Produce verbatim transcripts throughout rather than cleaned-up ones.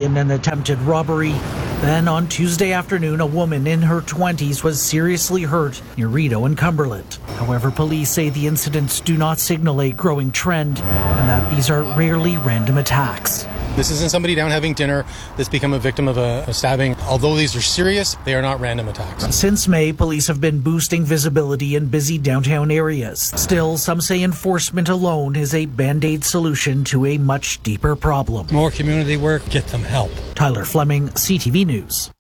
in an attempted robbery. Then on Tuesday afternoon, a woman in her twenties was seriously hurt near Rideau and Cumberland. However, police say the incidents do not signal a growing trend and that these are rarely random attacks. This isn't somebody down having dinner that's become a victim of a, a stabbing. Although these are serious, they are not random attacks. Since May, police have been boosting visibility in busy downtown areas. Still, some say enforcement alone is a band-aid solution to a much deeper problem. More community work, get them help. Tyler Fleming, C T V News.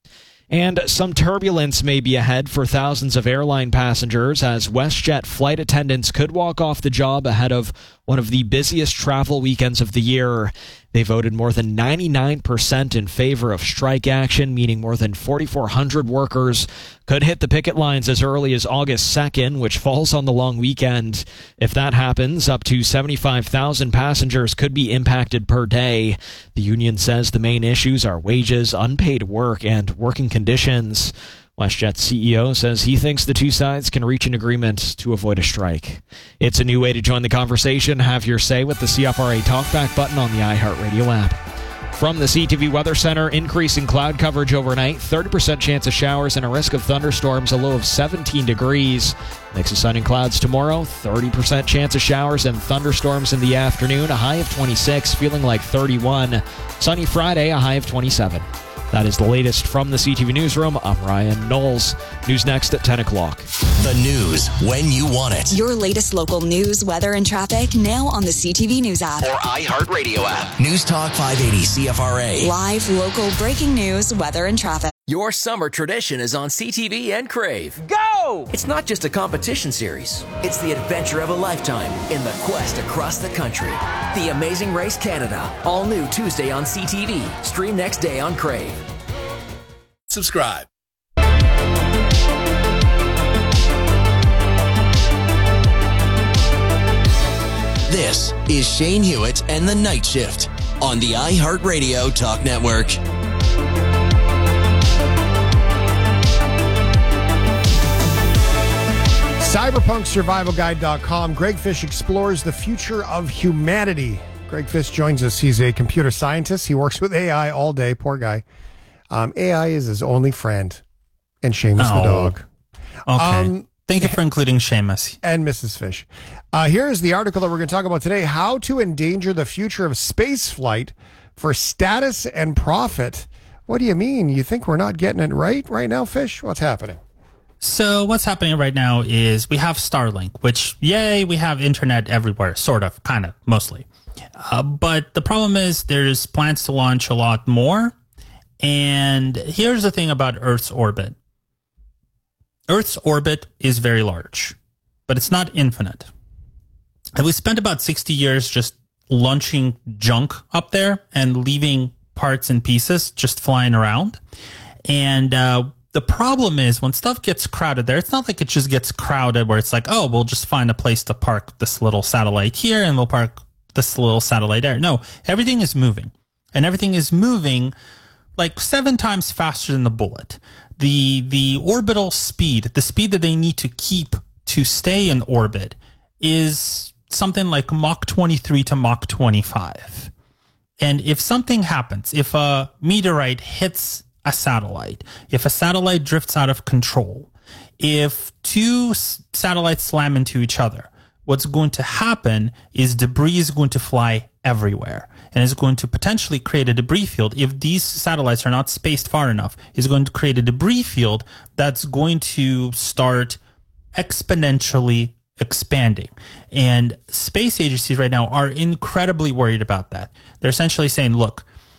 And some turbulence may be ahead for thousands of airline passengers as WestJet flight attendants could walk off the job ahead of one of the busiest travel weekends of the year. They voted more than ninety-nine percent in favor of strike action, meaning more than forty-four hundred workers could hit the picket lines as early as August second, which falls on the long weekend. If that happens, up to seventy-five thousand passengers could be impacted per day. The union says the main issues are wages, unpaid work, and working conditions. WestJet's C E O says he thinks the two sides can reach an agreement to avoid a strike. It's a new way to join the conversation. Have your say with the C F R A Talkback button on the iHeartRadio app. From the C T V Weather Center, increasing cloud coverage overnight, thirty percent chance of showers and a risk of thunderstorms, a low of seventeen degrees. Mix of sun and clouds tomorrow, thirty percent chance of showers and thunderstorms in the afternoon, a high of twenty-six, feeling like thirty-one. Sunny Friday, a high of twenty-seven. That is the latest from the C T V Newsroom. I'm Ryan Knowles. News next at ten o'clock. The news when you want it. Your latest local news, weather, and traffic now on the C T V News app. Or iHeartRadio app. News Talk five eighty C F R A. Live, local, breaking news, weather, and traffic. Your summer tradition is on C T V and Crave. Go! It's not just a competition series. It's the adventure of a lifetime in the quest across the country. The Amazing Race Canada. All new Tuesday on C T V. Stream next day on Crave. Subscribe. This is Shane Hewitt and the Night Shift on the iHeartRadio Talk Network. cyberpunk survival guide dot com. Greg Fish explores the future of humanity. Greg Fish joins us. He's a computer scientist. He works with A I all day. Poor guy. Um, A I is his only friend. And Seamus oh. the dog. Okay. Um, Thank you for including Seamus. And Missus Fish. Uh, here is the article that we're going to talk about today. How to endanger the future of space flight for status and profit. What do you mean? You think we're not getting it right right now, Fish? What's happening? So what's happening right now is we have Starlink, which, yay, we have internet everywhere, sort of, kind of, mostly. Uh, but the problem is there's plans to launch a lot more. And here's the thing about Earth's orbit. Earth's orbit is very large, but it's not infinite. And we spent about sixty years just launching junk up there and leaving parts and pieces just flying around. And uh, the problem is when stuff gets crowded there, it's not like it just gets crowded where it's like, oh, we'll just find a place to park this little satellite here and we'll park this little satellite there. No, everything is moving. And everything is moving like seven times faster than the bullet. The the orbital speed, the speed that they need to keep to stay in orbit is something like Mach twenty-three to Mach twenty-five. And if something happens, if a meteorite hits a satellite, if a satellite drifts out of control, if two s- satellites slam into each other, what's going to happen is debris is going to fly everywhere. And is going to potentially create a debris field. If these satellites are not spaced far enough, is going to create a debris field that's going to start exponentially expanding. And space agencies right now are incredibly worried about that. They're essentially saying, look,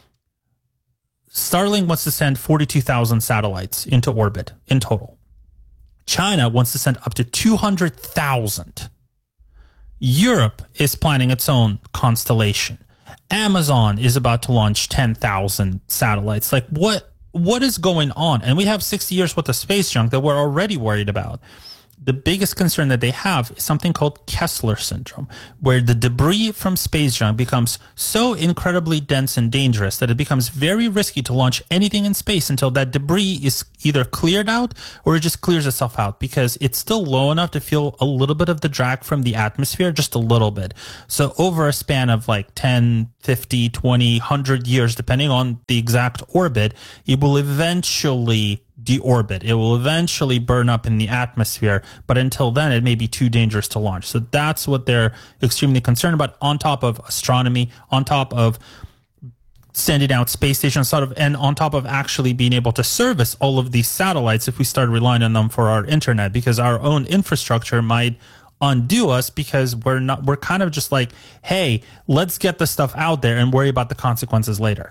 Starlink wants to send forty-two thousand satellites into orbit in total. China wants to send up to two hundred thousand. Europe is planning its own constellation. Amazon is about to launch ten thousand satellites. Like, what? What is going on? And we have sixty years worth of space junk that we're already worried about. the biggest concern that they have is something called Kessler syndrome, where the debris from space junk becomes so incredibly dense and dangerous that it becomes very risky to launch anything in space until that debris is either cleared out or it just clears itself out, because it's still low enough to feel a little bit of the drag from the atmosphere, just a little bit. So over a span of like ten, fifty, twenty, one hundred years, depending on the exact orbit, it will eventually deorbit. It will eventually burn up in the atmosphere, but until then, it may be too dangerous to launch. So that's what they're extremely concerned about, on top of astronomy, on top of sending out space stations, sort of, and on top of actually being able to service all of these satellites if we start relying on them for our internet, because our own infrastructure might undo us, because we're not, we're kind of just like, hey, let's get the stuff out there and worry about the consequences later.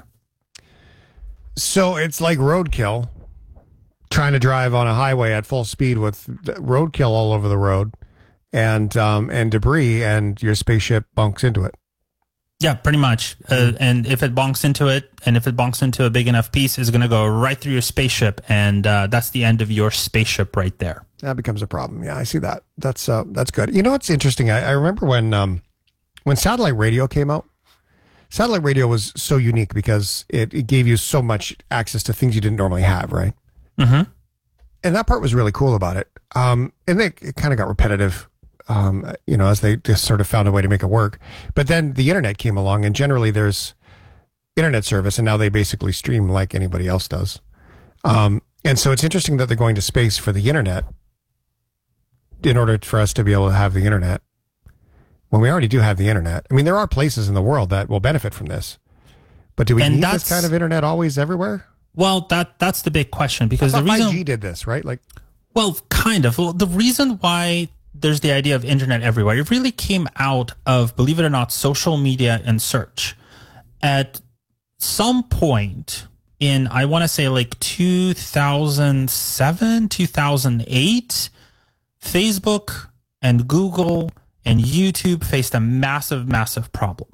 So it's like roadkill, trying to drive on a highway at full speed with roadkill all over the road and um, and debris, and your spaceship bunks into it. Yeah, pretty much. Uh, and if it bonks into it, and if it bonks into a big enough piece, it's going to go right through your spaceship, and uh, that's the end of your spaceship right there. That becomes a problem. Yeah, I see that. That's uh, that's good. You know what's interesting? I, I remember when um, when satellite radio came out. Satellite radio was so unique because it, it gave you so much access to things you didn't normally have, right? Mm-hmm. And that part was really cool about it. Um, and they, it kind of got repetitive, um, you know, as they just sort of found a way to make it work. But then the internet came along, and generally there's internet service, and now they basically stream like anybody else does. Um, and so it's interesting that they're going to space for the internet in order for us to be able to have the internet when we already do have the internet. I mean, there are places in the world that will benefit from this, but do we and need this kind of internet always everywhere? Well, that that's the big question, because the reason five G did this, right? Like, well, kind of. Well, the reason why there's the idea of internet everywhere, it really came out of, believe it or not, social media and search. At some point in, I want to say like two thousand seven, two thousand eight, Facebook and Google and YouTube faced a massive, massive problem.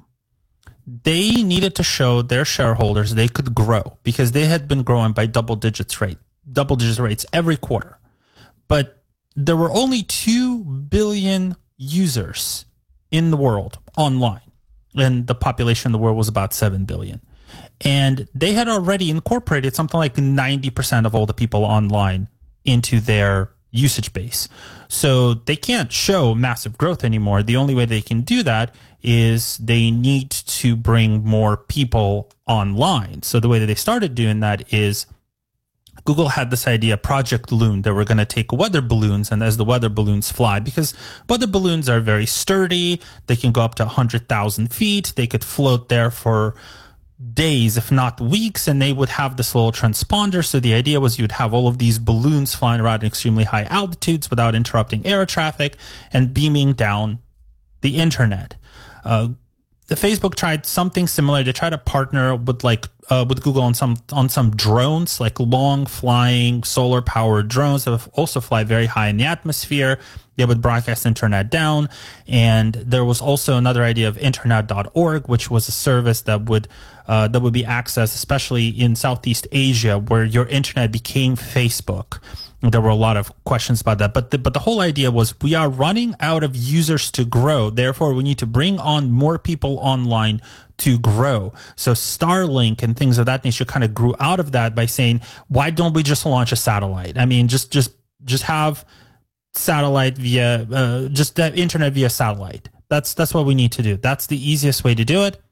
They needed to show their shareholders they could grow, because they had been growing by double digits rate, double digit rates every quarter. But there were only two billion users in the world online, and the population in the world was about seven billion. And they had already incorporated something like ninety percent of all the people online into their usage base. So they can't show massive growth anymore. The only way they can do that is they need to bring more people online. So the way that they started doing that is Google had this idea, Project Loon, that we're going to take weather balloons, and as the weather balloons fly, because weather balloons are very sturdy, they can go up to one hundred thousand feet, they could float there for days, if not weeks, and they would have this little transponder. So the idea was you'd have all of these balloons flying around at extremely high altitudes without interrupting air traffic and beaming down the internet. Uh, the Facebook tried something similar. They tried to partner with like uh, with Google on some on some drones, like long flying solar powered drones that would also fly very high in the atmosphere. They would broadcast internet down. And there was also another idea of internet dot org, which was a service that would uh, that would be accessed, especially in Southeast Asia, where your internet became Facebook. There were a lot of questions about that. But the, but the whole idea was we are running out of users to grow. Therefore, we need to bring on more people online to grow. So Starlink and things of that nature kind of grew out of that by saying, why don't we just launch a satellite? I mean, just just just have satellite via uh, just the internet via satellite. That's that's what we need to do. That's the easiest way to do it.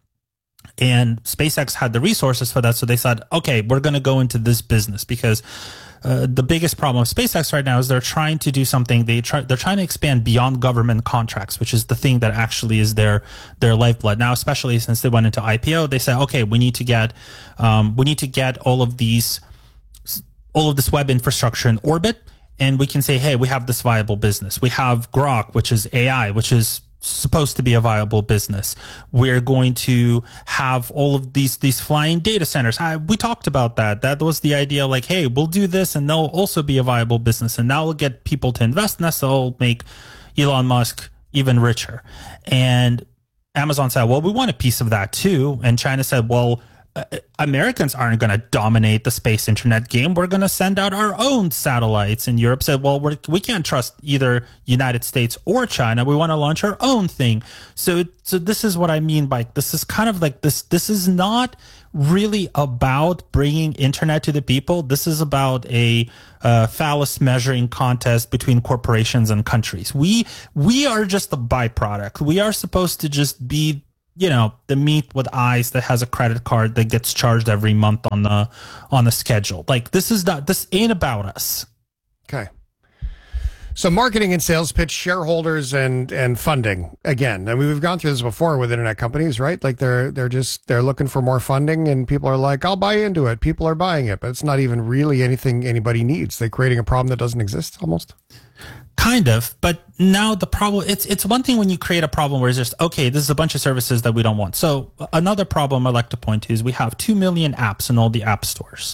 And SpaceX had the resources for that, so they said, okay, we're going to go into this business, because uh, the biggest problem with SpaceX right now is they're trying to do something. They try they're trying to expand beyond government contracts, which is the thing that actually is their their lifeblood now. Especially since they went into I P O, they said, okay, we need to get um, we need to get all of these all of this web infrastructure in orbit. And we can say, hey, we have this viable business. We have Grok, which is A I, which is supposed to be a viable business. We're going to have all of these these flying data centers. I, we talked about that. That was the idea, like, hey, we'll do this and they'll also be a viable business. And now we'll get people to invest in us. They'll make Elon Musk even richer. And Amazon said, well, we want a piece of that too. And China said, well, uh, Americans aren't going to dominate the space internet game. We're going to send out our own satellites. And Europe said, well, we're, we can't trust either United States or China. We want to launch our own thing. So, so this is what I mean by this is kind of like this. This is not really about bringing internet to the people. This is about a uh, phallus measuring contest between corporations and countries. We we are just a byproduct. We are supposed to just be, you know, the meat with eyes that has a credit card that gets charged every month on the on the schedule. Like this is not this ain't about us. Okay. So marketing and sales pitch, shareholders and and funding. Again, I mean, we've gone through this before with internet companies, right? Like they're they're just they're looking for more funding, and people are like, I'll buy into it. People are buying it, but it's not even really anything anybody needs. They're creating a problem that doesn't exist almost. Kind of, but now the problem, it's it's one thing when you create a problem where it's just, okay, this is a bunch of services that we don't want. So another problem I like to point to is we have two million apps in all the app stores.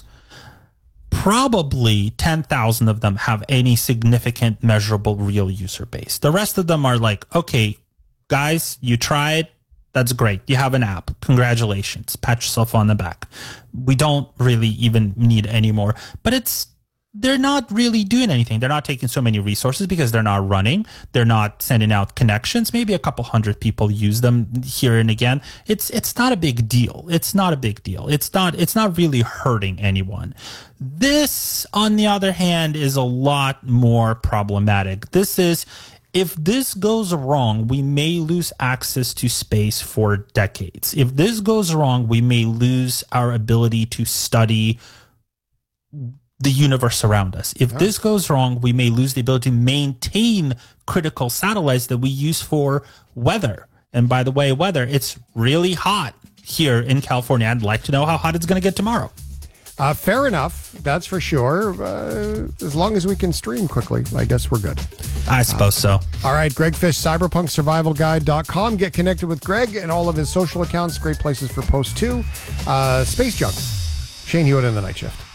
Probably ten thousand of them have any significant, measurable, real user base. The rest of them are like, okay, guys, you tried. That's great. You have an app. Congratulations. Pat yourself on the back. We don't really even need any more. But it's they're not really doing anything. They're not taking so many resources because they're not running. They're not sending out connections. Maybe a couple hundred people use them here and again. It's it's not a big deal. It's not a big deal. It's not it's not really hurting anyone. This, on the other hand, is a lot more problematic. This is, if this goes wrong, we may lose access to space for decades. If this goes wrong, we may lose our ability to study the universe around us. If this goes wrong, we may lose the ability to maintain critical satellites that we use for weather. And by the way, weather, it's really hot here in California. I'd like to know how hot it's going to get tomorrow. Uh, fair enough. That's for sure. Uh, as long as we can stream quickly, I guess we're good. I suppose uh, so. All right, Greg Fish, cyberpunk survival guide dot com. Get connected with Greg and all of his social accounts. Great places for posts, too. Uh, Space Junk. Shane Hewitt in the Night Shift.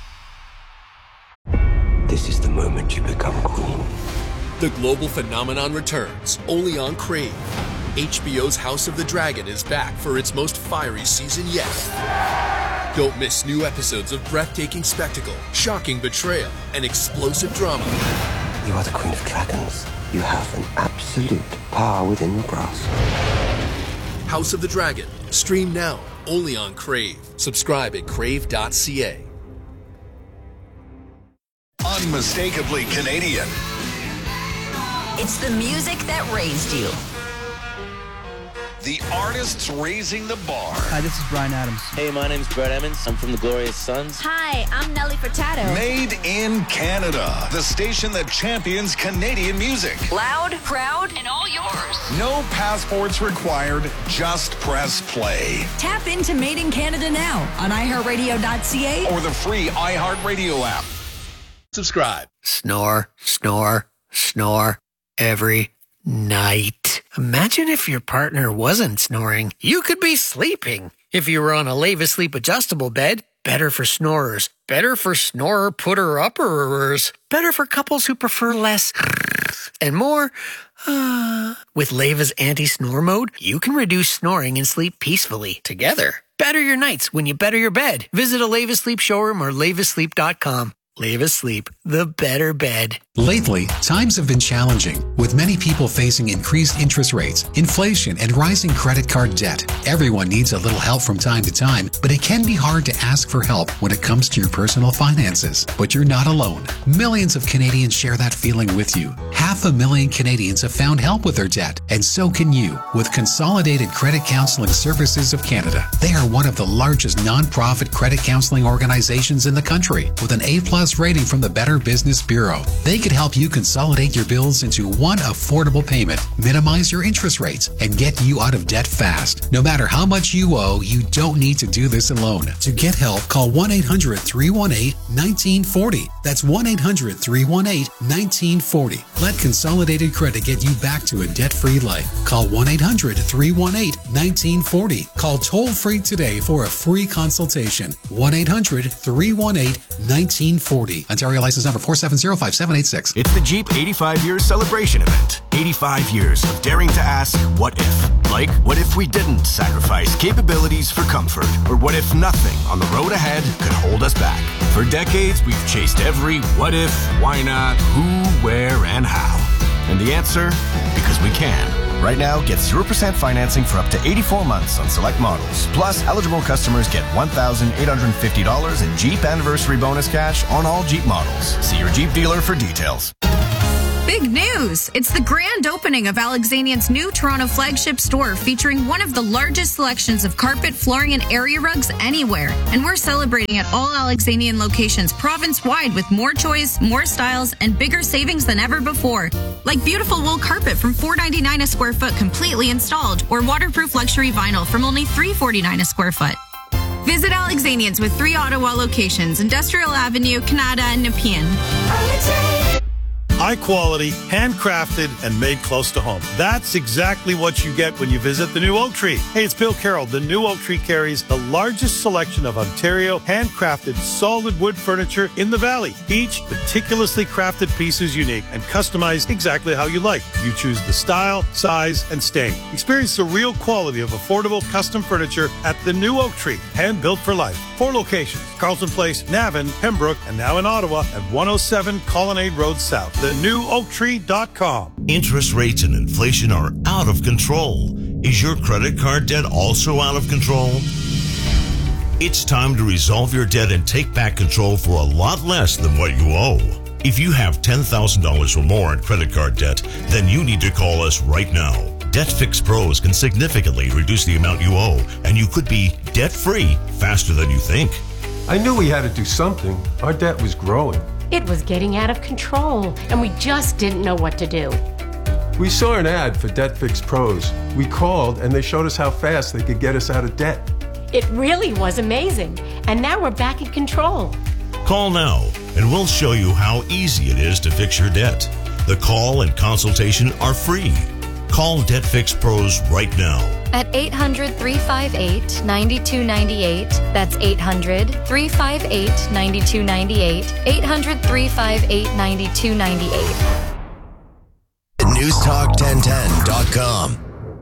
This is the moment you become queen. The global phenomenon returns, only on Crave. H B O's House of the Dragon is back for its most fiery season yet. Don't miss new episodes of breathtaking spectacle, shocking betrayal, and explosive drama. You are the Queen of Dragons. You have an absolute power within your grasp. House of the Dragon. Stream now, only on Crave. Subscribe at crave dot c a. Unmistakably Canadian. It's the music that raised you. The artists raising the bar. Hi, this is Bryan Adams. Hey, my name's Brett Emmons. I'm from the Glorious Sons. Hi, I'm Nelly Furtado. Made in Canada. The station that champions Canadian music. Loud, proud, and all yours. No passports required. Just press play. Tap into Made in Canada now on i heart radio dot c a or the free iHeartRadio app. Subscribe. Snore, snore, snore every night. Imagine if your partner wasn't snoring. You could be sleeping. If you were on a Leva Sleep adjustable bed, better for snorers. Better for snorer putter-upperers. Better for couples who prefer less and more. Uh, with Leva's anti-snore mode, you can reduce snoring and sleep peacefully together. Better your nights when you better your bed. Visit a Leva Sleep showroom or leva sleep dot com. Leva Sleep, the better bed. Lately, times have been challenging, with many people facing increased interest rates, inflation, and rising credit card debt. Everyone needs a little help from time to time, but it can be hard to ask for help when it comes to your personal finances. But you're not alone. Millions of Canadians share that feeling with you. Half a million Canadians have found help with their debt, and so can you with Consolidated Credit Counseling Services of Canada. They are one of the largest non-profit credit counseling organizations in the country, with an A-plus rating from the Better Business Bureau. They could help you consolidate your bills into one affordable payment, minimize your interest rates, and get you out of debt fast. No matter how much you owe, you don't need to do this alone. To get help, call one eight hundred, three one eight, one nine four zero. That's one eight hundred, three one eight, one nine four zero. Let Consolidated Credit get you back to a debt-free life. Call one eight hundred, three one eight, one nine four zero. Call toll-free today for a free consultation. one eight hundred, three one eight, one nine four zero. Ontario license number four seven zero five seven eight six. It's the Jeep eighty-five year celebration event. eighty-five years of daring to ask, what if? Like, what if we didn't sacrifice capabilities for comfort? Or what if nothing on the road ahead could hold us back? For decades, we've chased every what if, why not, who, where, and how. And the answer? Because we can. Right now, get zero percent financing for up to eighty-four months on select models. Plus, eligible customers get one thousand eight hundred fifty dollars in Jeep Anniversary Bonus cash on all Jeep models. See your Jeep dealer for details. Big news! It's the grand opening of Alexanian's new Toronto flagship store featuring one of the largest selections of carpet, flooring, and area rugs anywhere. And we're celebrating at all Alexanian locations province-wide with more choice, more styles, and bigger savings than ever before. Like beautiful wool carpet from four dollars and ninety-nine cents a square foot completely installed, or waterproof luxury vinyl from only three dollars and forty-nine cents a square foot. Visit Alexanians with three Ottawa locations, Industrial Avenue, Canada, and Nepean. High quality, handcrafted, and made close to home. That's exactly what you get when you visit the new Oak Tree. Hey, it's Bill Carroll. The new Oak Tree carries the largest selection of Ontario handcrafted solid wood furniture in the Valley. Each meticulously crafted piece is unique and customized exactly how you like. You choose the style, size, and stain. Experience the real quality of affordable custom furniture at the new Oak Tree, hand built for life. Four locations: Carlton Place, Navan, Pembroke, and now in Ottawa at one oh seven Colonnade Road South. the new oak tree dot com. Interest rates and inflation are out of control. Is your credit card debt also out of control? It's time to resolve your debt and take back control for a lot less than what you owe. If you have ten thousand dollars or more in credit card debt, then you need to call us right now. DebtFix Pros can significantly reduce the amount you owe, and you could be debt-free faster than you think. I knew we had to do something. Our debt was growing. It was getting out of control, and we just didn't know what to do. We saw an ad for DebtFix Pros. We called, and they showed us how fast they could get us out of debt. It really was amazing, and now we're back in control. Call now, and we'll show you how easy it is to fix your debt. The call and consultation are free. Call DebtFix Pros right now. At eight hundred, three five eight, nine two nine eight. That's eight hundred, three five eight, nine two nine eight. eight hundred, three five eight, nine two nine eight. news talk ten ten dot com.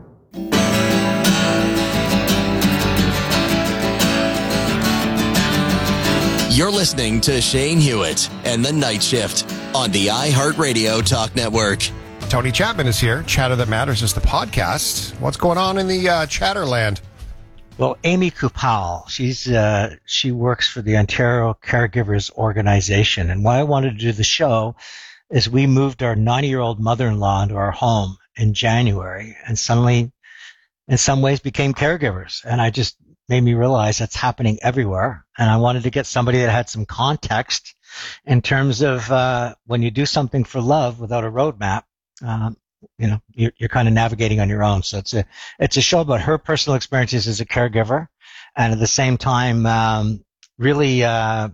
You're listening to Shane Hewitt and the Night Shift on the iHeartRadio Talk Network. Tony Chapman is here. Chatter That Matters is the podcast. What's going on in the uh, Chatterland? Well, Amy Kupal, she's uh, she works for the Ontario Caregivers Organization, and why I wanted to do the show is we moved our ninety-year-old mother-in-law into our home in January, and suddenly, in some ways, became caregivers, and I just made me realize that's happening everywhere, and I wanted to get somebody that had some context in terms of uh, when you do something for love without a roadmap. Um, you know, you're, you're kind of navigating on your own. So it's a, it's a show about her personal experiences as a caregiver, and at the same time, um, really, uh,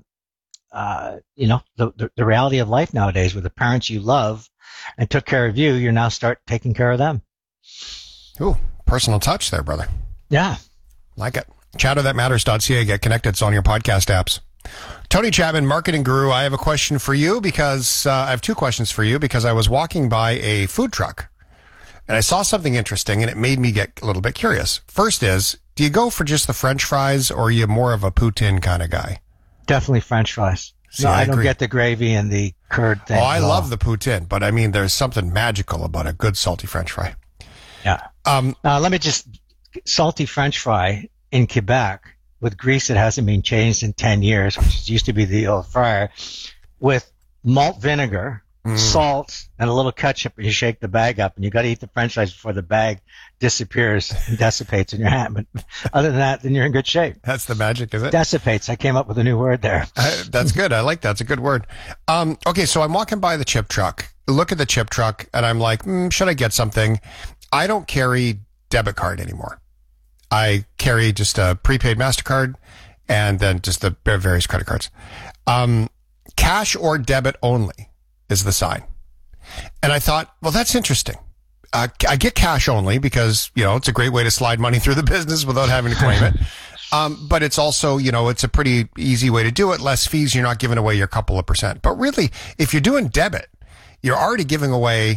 uh, you know, the, the, the reality of life nowadays with the parents you love and took care of you, you now start taking care of them. Ooh, personal touch there, brother. Yeah. Like it. chatter that matters dot c a. Get connected. It's on your podcast apps. Tony Chapman, marketing guru, I have a question for you because uh, I have two questions for you because I was walking by a food truck and I saw something interesting and it made me get a little bit curious. First is, do you go for just the French fries or are you more of a poutine kind of guy? Definitely French fries. See, no, I I, don't agree. get the gravy and the curd thing. Oh, I at all. love the poutine, but I mean, there's something magical about a good salty French fry. Yeah. Um, uh, let me just, salty French fry in Quebec, with grease that hasn't been changed in ten years, which used to be the old fryer, with malt vinegar, mm. salt, and a little ketchup, and you shake the bag up, and you got to eat the French fries before the bag disappears and dissipates in your hand. But other than that, then you're in good shape. That's the magic, is it? Dissipates. I came up with a new word there. Uh, that's good. I like that. It's a good word. Um, okay, so I'm walking by the chip truck, look at the chip truck, and I'm like, mm, should I get something? I don't carry debit card anymore. I carry just a prepaid MasterCard and then just the various credit cards. Um, cash or debit only is the sign. And I thought, well, that's interesting. Uh, I get cash only because, you know, it's a great way to slide money through the business without having to claim it. Um, but it's also, you know, it's a pretty easy way to do it. Less fees. You're not giving away your couple of percent. But really, if you're doing debit, you're already giving away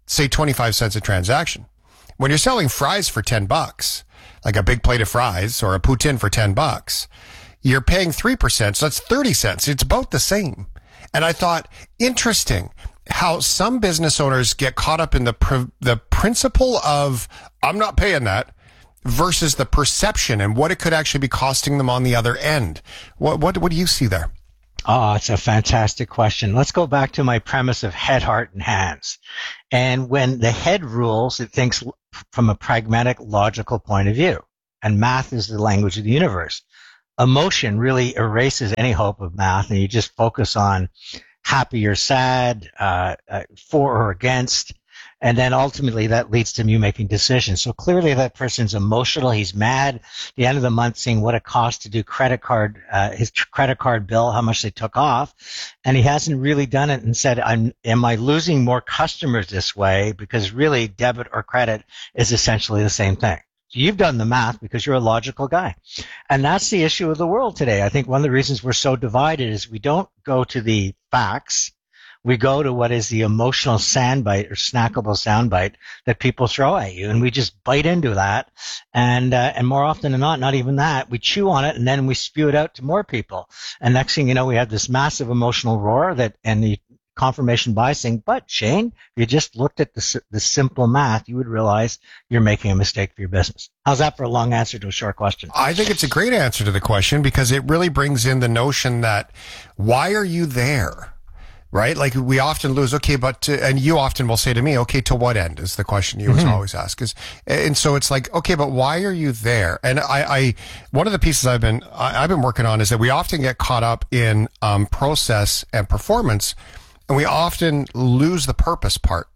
say twenty-five cents a transaction. When you're selling fries for ten bucks, like a big plate of fries or a poutine for ten bucks, you're paying three percent. So that's thirty cents. It's about the same. And I thought, interesting how some business owners get caught up in the pr- the principle of, I'm not paying that, versus the perception and what it could actually be costing them on the other end. What what what do you see there? Oh, it's a fantastic question. Let's go back to my premise of head, heart, and hands. And when the head rules, it thinks from a pragmatic, logical point of view. And math is the language of the universe. Emotion really erases any hope of math, and you just focus on happy or sad, uh, uh, for or against. And then ultimately that leads to you making decisions. So clearly that person's emotional. He's mad. At the end of the month, seeing what it costs to do credit card, uh, his tr- credit card bill, how much they took off. And he hasn't really done it and said, I'm, am I losing more customers this way? Because really debit or credit is essentially the same thing. So you've done the math because you're a logical guy. And that's the issue of the world today. I think one of the reasons we're so divided is we don't go to the facts. We go to what is the emotional soundbite or snackable soundbite that people throw at you, and we just bite into that. And uh, and more often than not, not even that, we chew on it and then we spew it out to more people. And next thing you know, we have this massive emotional roar that and the confirmation biasing. But Shane, if you just looked at the the simple math, you would realize you're making a mistake for your business. How's that for a long answer to a short question? I think it's a great answer to the question because it really brings in the notion that why are you there? Right? Like we often lose, okay, but, to, and you often will say to me, okay, to what end is the question you mm-hmm. always ask is, and so it's like, okay, but why are you there? And I, I, one of the pieces I've been, I, I've been working on is that we often get caught up in, um, process and performance, and we often lose the purpose part.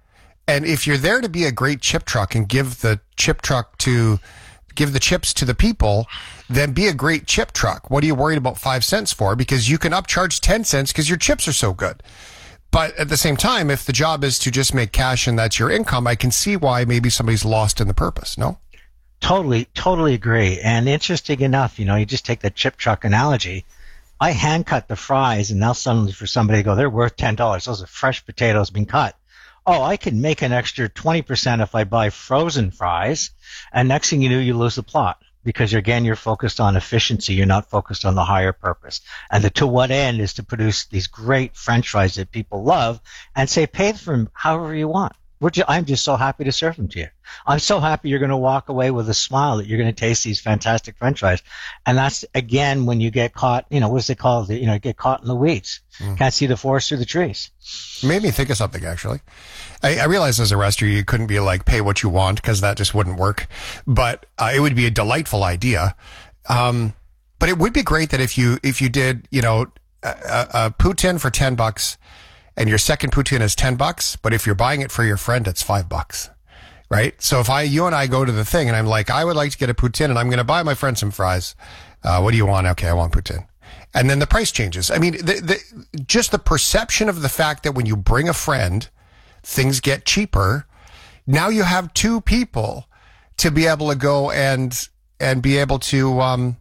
And if you're there to be a great chip truck and give the chip truck to, give the chips to the people, then be a great chip truck. What are you worried about five cents for? Because you can upcharge ten cents because your chips are so good. But at the same time, if the job is to just make cash and that's your income, I can see why maybe somebody's lost in the purpose. No? Totally, totally agree. And interesting enough, you know, you just take the chip truck analogy. I hand cut the fries and now suddenly for somebody to go, they're worth ten dollars. Those are fresh potatoes being cut. Oh, I can make an extra twenty percent if I buy frozen fries. And next thing you know, you lose the plot because, again, you're focused on efficiency. You're not focused on the higher purpose. And the to what end is to produce these great French fries that people love and say, pay for them however you want. We're just, I'm just so happy to serve them to you. I'm so happy you're going to walk away with a smile that you're going to taste these fantastic French fries. And that's, again, when you get caught, you know, what's it called? You know, get caught in the weeds. Mm. Can't see the forest through the trees. It made me think of something, actually. I, I realized as a restaurant, you couldn't be like, pay what you want, because that just wouldn't work. But uh, it would be a delightful idea. Um, but it would be great that if you, if you did, you know, a, a, a poutine for ten bucks, and your second poutine is ten bucks, but if you're buying it for your friend, it's five bucks, right? So if I, you and I go to the thing and I'm like, I would like to get a poutine and I'm going to buy my friend some fries. Uh, what do you want? Okay, I want poutine. And then the price changes. I mean, the, the, just the perception of the fact that when you bring a friend, things get cheaper. Now you have two people to be able to go and, and be able to, um,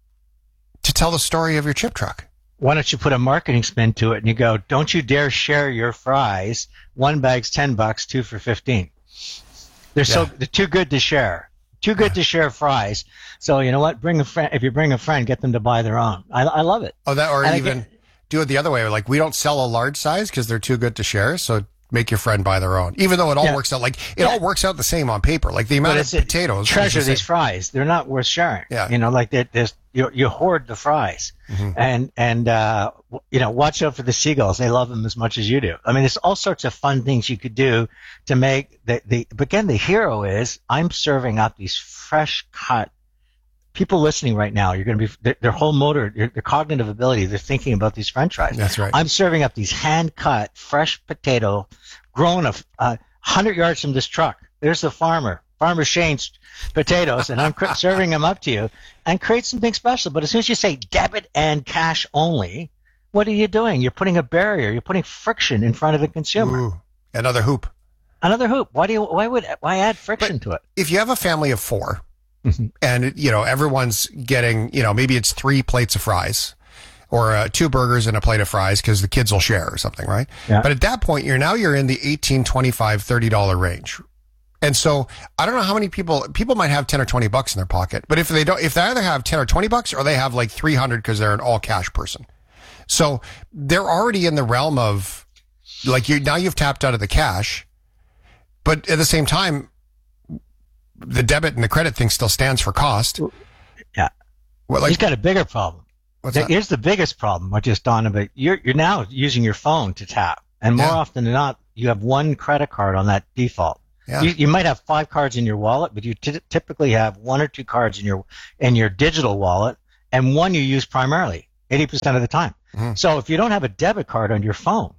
to tell the story of your chip truck. Why don't you put a marketing spin to it and you go, don't you dare share your fries. One bag's ten bucks, two for fifteen. They're yeah. so, they're too good to share. Too good yeah. to share fries. So you know what? Bring a friend. If you bring a friend, get them to buy their own. I, I love it. Oh, that, or and even again, do it the other way. Like we don't sell a large size because they're too good to share. So make your friend buy their own, even though it all yeah. works out like it yeah. all works out the same on paper. Like the amount of potatoes. Treasure these fries. They're not worth sharing. Yeah. You know, like there's, you, you hoard the fries mm-hmm. and, and, uh, you know, watch out for the seagulls. They love them as much as you do. I mean, there's all sorts of fun things you could do to make the, the, but again, the hero is I'm serving up these fresh cut people listening right now. You're going to be, their, their whole motor, their, their cognitive ability, they're thinking about these French fries. That's right. I'm serving up these hand cut fresh potato grown a uh, hundred yards from this truck. There's the farmer, Farmer Shane's potatoes, and I'm cr- serving them up to you and create something special. But as soon as you say debit and cash only, what are you doing? You're putting a barrier. You're putting friction in front of the consumer. Ooh, another hoop. Another hoop. Why do you? Why would? Why add friction but to it? If you have a family of four, and you know everyone's getting, you know, maybe it's three plates of fries. or uh, two burgers and a plate of fries because the kids will share or something, right? Yeah. But at that point, you're now you're in the eighteen, twenty-five, thirty dollars range. And so I don't know how many people, people might have ten or twenty bucks in their pocket, but if they don't, if they either have ten or twenty bucks or they have like three hundred because they're an all cash person. So they're already in the realm of like you, now you've tapped out of the cash, but at the same time, the debit and the credit thing still stands for cost. Yeah. Well, like, He's got a bigger problem. What's There- that? Here's the biggest problem, what just dawned on me. You're, you're now using your phone to tap. And more Yeah. often than not, you have one credit card on that default. Yeah. You, you might have five cards in your wallet, but you t- typically have one or two cards in your in your digital wallet, and one you use primarily eighty percent of the time. Mhm. So if you don't have a debit card on your phone,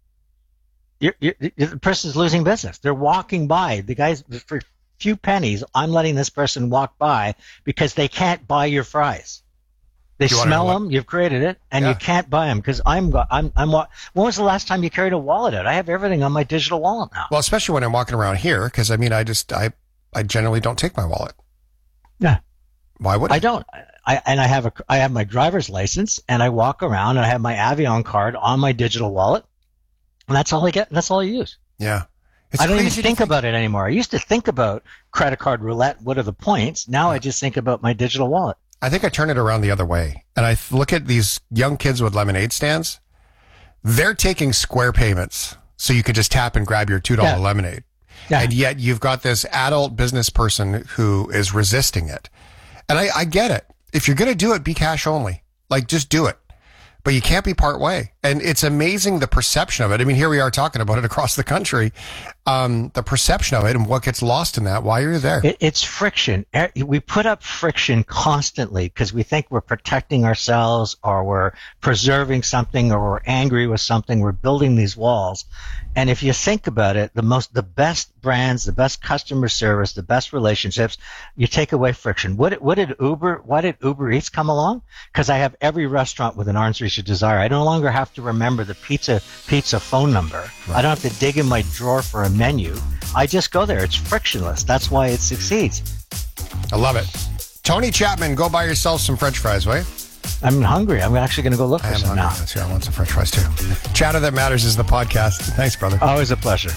you're, you're, the person's losing business. They're walking by. The guys, for a few pennies, I'm letting this person walk by because they can't buy your fries. They Do you wanna know smell what- them. You've created it, and Yeah. you can't buy them because I'm, go- I'm, I'm. wa- When was the last time you carried a wallet out? I have everything on my digital wallet now. Well, especially when I'm walking around here, because I mean, I just, I, I generally don't take my wallet. Yeah. Why would I? I don't. I and I have a I have my driver's license, and I walk around, and I have my Avion card on my digital wallet, and that's all I get. That's all I use. Yeah. It's I don't even crazy to think about it anymore. I used to think about credit card roulette. What are the points? Now I just think about my digital wallet. I think I turn it around the other way. And I th- look at these young kids with lemonade stands. They're taking square payments. So you could just tap and grab your two dollars Yeah. lemonade. Yeah. And yet you've got this adult business person who is resisting it. And I, I get it. If you're going to do it, be cash only. Like, just do it. But you can't be part way. And it's amazing the perception of it. I mean, here we are talking about it across the country. Um, the perception of it and what gets lost in that while you're there. It, it's friction. Eh, We put up friction constantly because we think we're protecting ourselves or we're preserving something or we're angry with something. We're building these walls. And if you think about it, the most, the best brands, the best customer service, the best relationships, you take away friction. What, what did Uber, why did Uber Eats come along? Because I have every restaurant with an arm's reach of desire. I no longer have to remember the pizza, pizza phone number. I don't have to dig in my drawer for a menu. I just go there. It's frictionless. That's why it succeeds. I love it. Tony Chapman, go buy yourself some French fries, will you? I'm hungry. I'm actually going to go look for I am some hungry. now. Let's see, I want some French fries too. Chatter That Matters is the podcast. Thanks, brother. Always a pleasure.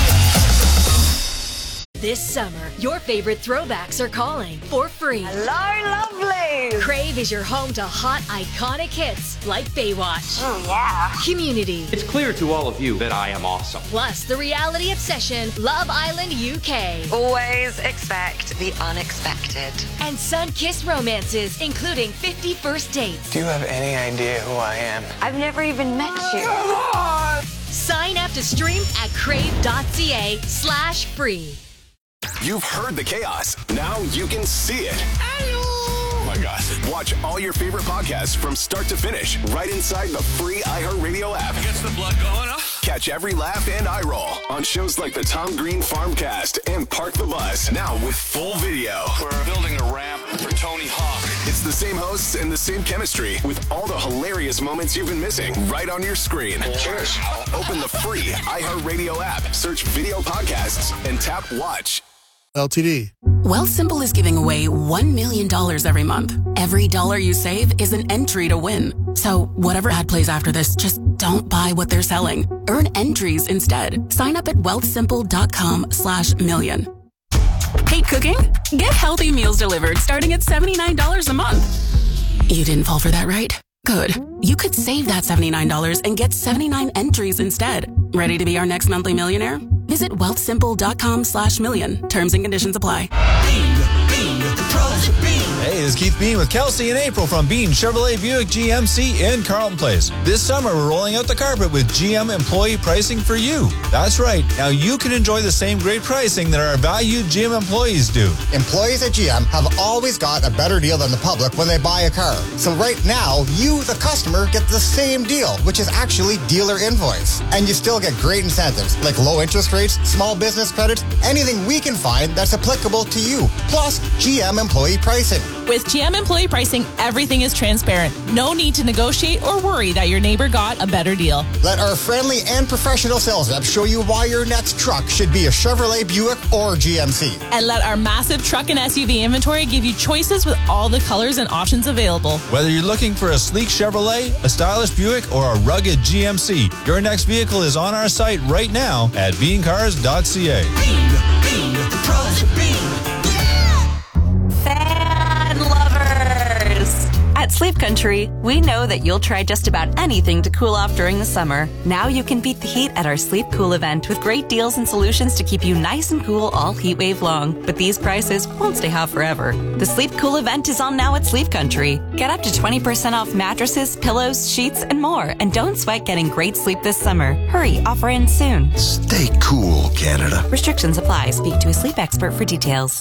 This summer, your favorite throwbacks are calling for free. Hello, lovely. Crave is your home to hot, iconic hits like Baywatch. Oh, yeah. Community. It's clear to all of you that I am awesome. Plus, the reality obsession, Love Island U K. Always expect the unexpected. And sun-kissed romances, including fifty First Dates. Do you have any idea who I am? I've never even met you. Sign up to stream at crave.ca slash free. You've heard the chaos. Now you can see it. Oh my God. Watch all your favorite podcasts from start to finish right inside the free iHeartRadio app. Gets the blood going, huh? Catch every laugh and eye roll on shows like the Tom Green Farmcast and Park the Bus. Now with full video. We're building a ramp for Tony Hawk. It's the same hosts and the same chemistry with all the hilarious moments you've been missing right on your screen. Cheers. Open the free iHeartRadio app, search video podcasts, and tap watch. L T D. Wealthsimple is giving away one million dollars every month. Every dollar you save is an entry to win. So whatever ad plays after this, just don't buy what they're selling. Earn entries instead. Sign up at wealthsimple.com slash million. Hate cooking? Get healthy meals delivered starting at seventy-nine dollars a month. You didn't fall for that, right? Good. You could save that seventy-nine dollars and get seventy-nine entries instead. Ready to be our next monthly millionaire? Visit wealthsimple.com slash million. Terms and conditions apply. Hey, this is Keith Bean with Kelsey and April from Bean Chevrolet Buick G M C in Carlton Place. This summer, we're rolling out the carpet with G M employee pricing for you. That's right. Now you can enjoy the same great pricing that our valued G M employees do. Employees at G M have always got a better deal than the public when they buy a car. So right now, you, the customer, get the same deal, which is actually dealer invoice. And you still get great incentives like low interest rates, small business credits, anything we can find that's applicable to you. Plus, G M employee pricing. With G M employee pricing, everything is transparent. No need to negotiate or worry that your neighbor got a better deal. Let our friendly and professional sales reps show you why your next truck should be a Chevrolet, Buick, or G M C. And let our massive truck and S U V inventory give you choices with all the colors and options available. Whether you're looking for a sleek Chevrolet, a stylish Buick, or a rugged G M C, your next vehicle is on our site right now at bean cars dot c a. Fan lovers! At Sleep Country, we know that you'll try just about anything to cool off during the summer. Now you can beat the heat at our Sleep Cool event with great deals and solutions to keep you nice and cool all heat wave long. But these prices won't stay hot forever. The Sleep Cool event is on now at Sleep Country. Get up to twenty percent off mattresses, pillows, sheets, and more. And don't sweat getting great sleep this summer. Hurry, offer ends soon. Stay cool, Canada. Restrictions apply. Speak to a sleep expert for details.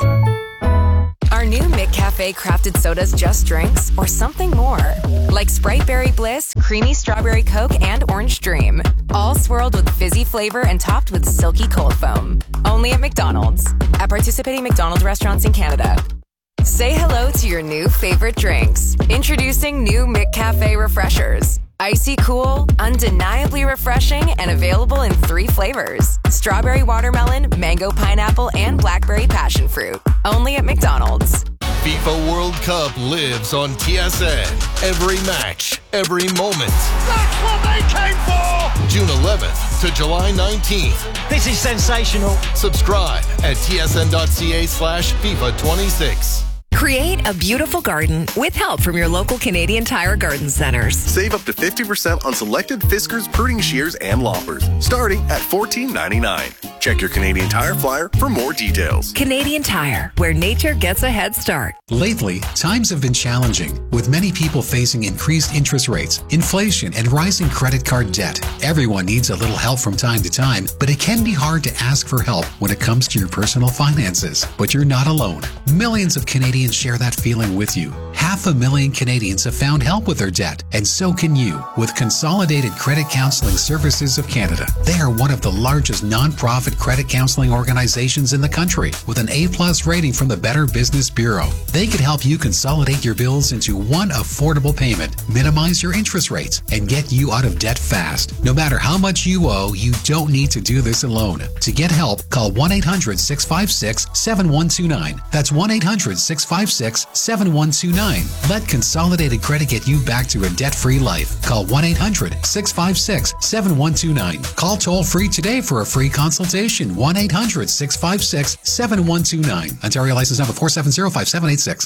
Are new McCafe crafted sodas just drinks or something more? Like Sprite Berry Bliss, Creamy Strawberry Coke, and Orange Dream. All swirled with fizzy flavor and topped with silky cold foam. Only at McDonald's. At participating McDonald's restaurants in Canada. Say hello to your new favorite drinks. Introducing new McCafe Refreshers. Icy cool, undeniably refreshing, and available in three flavors. Strawberry watermelon, mango pineapple, and blackberry passion fruit. Only at McDonald's. FIFA World Cup lives on T S N. Every match, every moment. That's what they came for! June eleventh to July nineteenth. This is sensational. Subscribe at tsn.ca slash FIFA 26. Create a beautiful garden with help from your local Canadian Tire Garden Centers. Save up to fifty percent on selected Fiskars pruning shears and loppers, starting at fourteen ninety-nine. Check your Canadian Tire flyer for more details. Canadian Tire, where nature gets a head start. Lately, times have been challenging, with many people facing increased interest rates, inflation, and rising credit card debt. Everyone needs a little help from time to time, but it can be hard to ask for help when it comes to your personal finances. But you're not alone. Millions of Canadians share that feeling with you. Half a million Canadians have found help with their debt, and so can you with Consolidated Credit Counseling Services of Canada. They are one of the largest non-profit credit counseling organizations in the country with an A-plus rating from the Better Business Bureau. They could help you consolidate your bills into one affordable payment, minimize your interest rates, and get you out of debt fast. No matter how much you owe, you don't need to do this alone. To get help, call one eight hundred six five six seven one two nine. That's one eight hundred six five six seven one two nine. Let Consolidated Credit get you back to a debt-free life. Call one eight hundred six five six seven one two nine. Call toll-free today for a free consultation. one eight hundred six five six seven one two nine. Ontario license number four seven zero five seven eight six.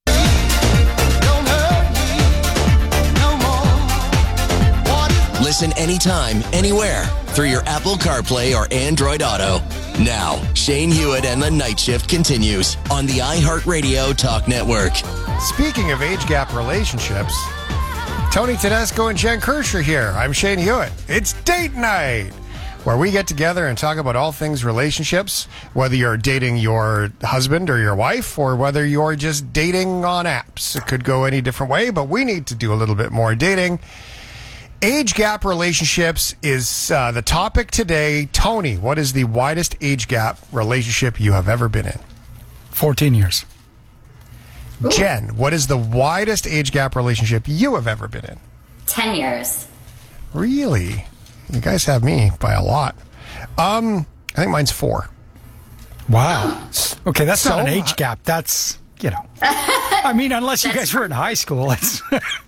Listen anytime, anywhere, through your Apple CarPlay or Android Auto. Now, Shane Hewitt and the Night Shift continues on the iHeartRadio Talk Network. Speaking of age gap relationships, Tony Tedesco and Jen Kirsch are here. I'm Shane Hewitt. It's date night, where we get together and talk about all things relationships, whether you're dating your husband or your wife, or whether you're just dating on apps. It could go any different way, but we need to do a little bit more dating. Age gap relationships is uh, the topic today. Tony, what is the widest age gap relationship you have ever been in? fourteen years. Ooh. Jen, what is the widest age gap relationship you have ever been in? ten years. Really? You guys have me by a lot. Um, I think mine's four. Wow. Okay, that's so, not an age gap. That's, you know. I mean, unless you guys were in high school. It's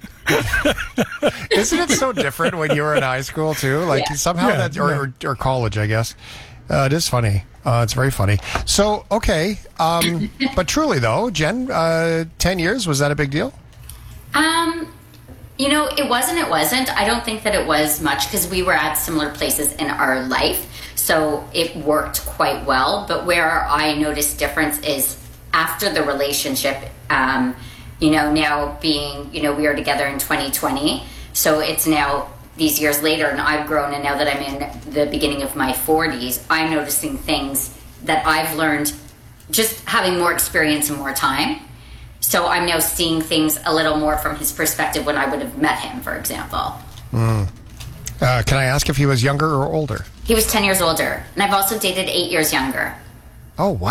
Isn't it so different when you were in high school, too? Like, yeah. somehow yeah, that, or, yeah. or, or college, I guess. Uh, it is funny. Uh, it's very funny. So, okay. Um, but truly, though, Jen, uh, ten years, was that a big deal? Um, you know, it wasn't, it wasn't. I don't think that it was much because we were at similar places in our life. So it worked quite well. But where I noticed difference is after the relationship, um, you know, now being, you know, we are together in twenty twenty. So it's now these years later and I've grown, and now that I'm in the beginning of my forties, I'm noticing things that I've learned just having more experience and more time. So I'm now seeing things a little more from his perspective when I would have met him, for example. Mm. Uh, can I ask if he was younger or older? He was ten years older. And I've also dated eight years younger. Oh, wow.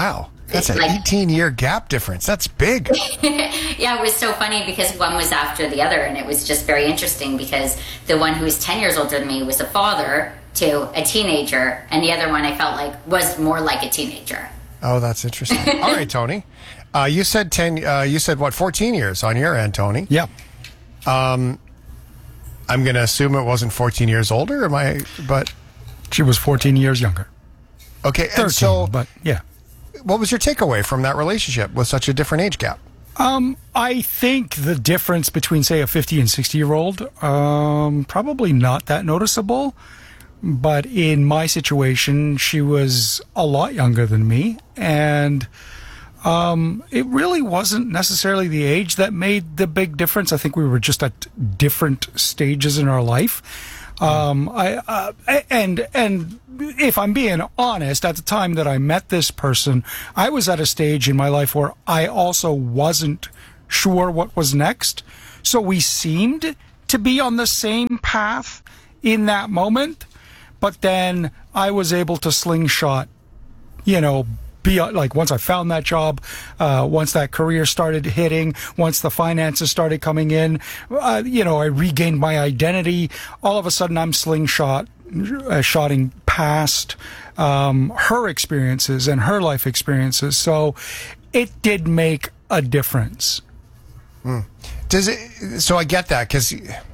That's an like, eighteen-year gap difference. That's big. Yeah, it was so funny because one was after the other, and it was just very interesting because the one who was ten years older than me was a father to a teenager, and the other one I felt like was more like a teenager. Oh, that's interesting. All right, Tony. Uh, you said ten. Uh, you said what? Fourteen years on your end, Tony. Yeah. Um, I'm going to assume it wasn't fourteen years older. Am I? But she was fourteen years younger. Okay, thirteen. And so, but yeah. What was your takeaway from that relationship with such a different age gap? Um, I think the difference between, say, a fifty and sixty year old, um, probably not that noticeable. But in my situation, she was a lot younger than me, and um, it really wasn't necessarily the age that made the big difference. I think we were just at different stages in our life. Um, I uh, and and if I'm being honest, at the time that I met this person, I was at a stage in my life where I also wasn't sure what was next. So we seemed to be on the same path in that moment. But then I was able to slingshot, you know, be like once I found that job, uh, once that career started hitting, once the finances started coming in, uh, you know, I regained my identity. All of a sudden I'm slingshot, uh, shotting past um, her experiences and her life experiences. So it did make a difference. Mm. Does it? So I get that because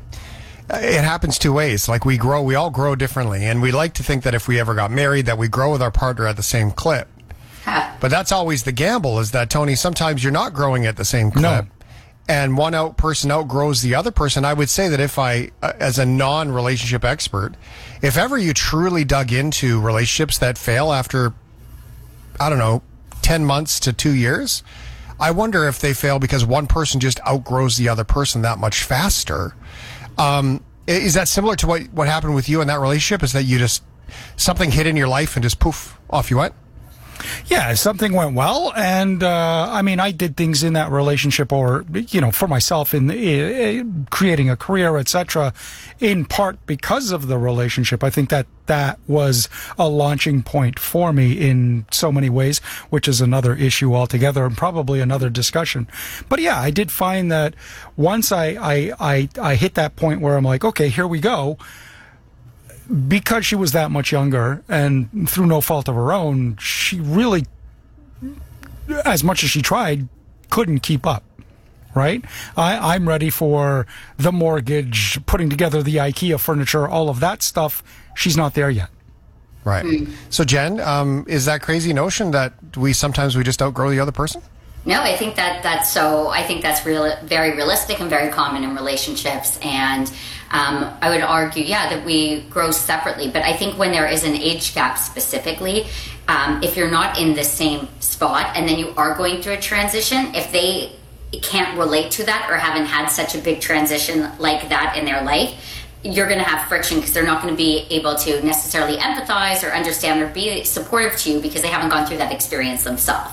it happens two ways. Like we grow, we all grow differently, and we like to think that if we ever got married, that we grow with our partner at the same clip. But that's always the gamble. Is that, Tony? Sometimes you're not growing at the same clip, no. And one out person outgrows the other person. I would say that if I, uh, as a non-relationship expert, if ever you truly dug into relationships that fail after, I don't know, ten months to two years, I wonder if they fail because one person just outgrows the other person that much faster. Um, is that similar to what, what happened with you in that relationship? Is that you just, something hit in your life and just poof, off you went? Yeah, something went well. And, uh, I mean, I did things in that relationship or, you know, for myself in uh, creating a career, et cetera, in part because of the relationship. I think that that was a launching point for me in so many ways, which is another issue altogether and probably another discussion. But yeah, I did find that once I, I, I, I hit that point where I'm like, okay, here we go. Because she was that much younger and through no fault of her own, she really, as much as she tried, couldn't keep up, right? I, I'm ready for the mortgage, putting together the IKEA furniture, all of that stuff. She's not there yet. Right. Mm. So, Jen, um, is that crazy notion that we sometimes we just outgrow the other person? No, I think that that's so. I think that's real, very realistic and very common in relationships. And um, I would argue, yeah, that we grow separately. But I think when there is an age gap specifically, um, if you're not in the same spot and then you are going through a transition, if they can't relate to that or haven't had such a big transition like that in their life, you're going to have friction because they're not going to be able to necessarily empathize or understand or be supportive to you because they haven't gone through that experience themselves.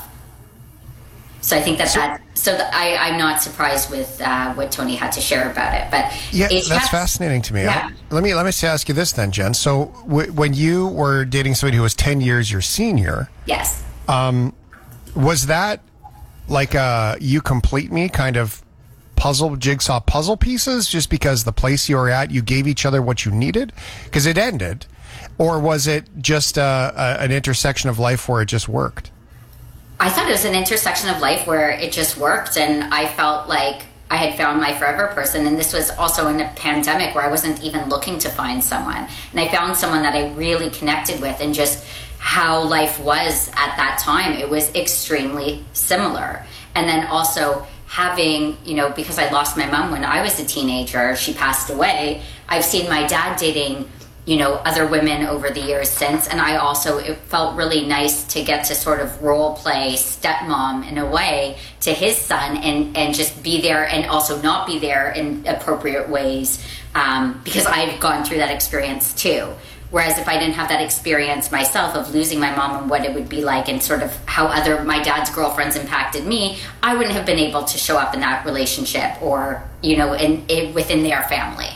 So I think that so, that so that I I'm not surprised with uh, what Tony had to share about it, but yeah, that's has, fascinating to me. Yeah. I, let me let me ask you this then, Jen. So w- when you were dating somebody who was ten years your senior, yes, um, was that like a you complete me kind of puzzle jigsaw puzzle pieces? Just because the place you were at, you gave each other what you needed because it ended, or was it just a, a, an intersection of life where it just worked? I thought it was an intersection of life where it just worked, and I felt like I had found my forever person. And this was also in a pandemic where I wasn't even looking to find someone. And I found someone that I really connected with, and just how life was at that time, it was extremely similar. And then also having, you know, because I lost my mom when I was a teenager, she passed away. I've seen my dad dating, you know, other women over the years since. And I also, it felt really nice to get to sort of role play stepmom in a way to his son and, and just be there and also not be there in appropriate ways um, because I've gone through that experience too. Whereas if I didn't have that experience myself of losing my mom and what it would be like and sort of how other my dad's girlfriends impacted me, I wouldn't have been able to show up in that relationship or, you know, in, in within their family.